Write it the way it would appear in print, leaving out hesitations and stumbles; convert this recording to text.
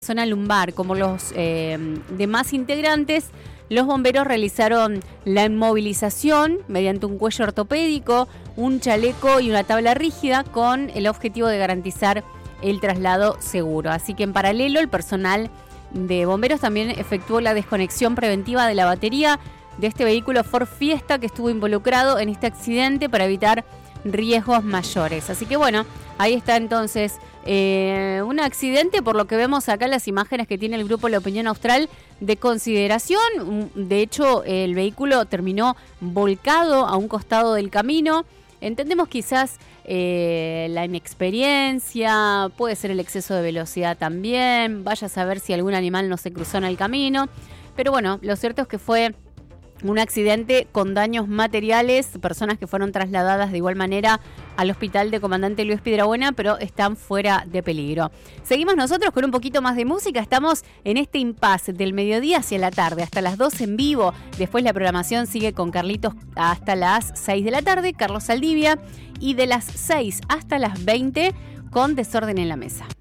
Zona lumbar, como los demás integrantes, los bomberos realizaron la inmovilización mediante un cuello ortopédico, un chaleco y una tabla rígida con el objetivo de garantizar el traslado seguro. Así que en paralelo el personal de bomberos también efectuó la desconexión preventiva de la batería de este vehículo Ford Fiesta que estuvo involucrado en este accidente para evitar riesgos mayores. Así que bueno, ahí está entonces un accidente, por lo que vemos acá en las imágenes que tiene el grupo La Opinión Austral, de consideración. De hecho, el vehículo terminó volcado a un costado del camino. Entendemos quizás la inexperiencia, puede ser el exceso de velocidad también, vaya a saber si algún animal no se cruzó en el camino. Pero bueno, lo cierto es que fue un accidente con daños materiales, personas que fueron trasladadas de igual manera al hospital de Comandante Luis Piedrabuena, pero están fuera de peligro. Seguimos nosotros con un poquito más de música, estamos en este impasse del mediodía hacia la tarde, hasta las 2 en vivo, después la programación sigue con Carlitos hasta las 6 de la tarde, Carlos Saldivia, y de las 6 hasta las 20 con Desorden en la Mesa.